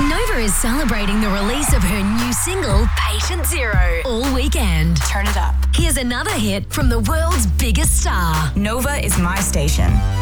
Nova is celebrating the release of her new single, Patient Zero, all weekend. Turn it up. Here's another hit from the world's biggest star. Nova is my station.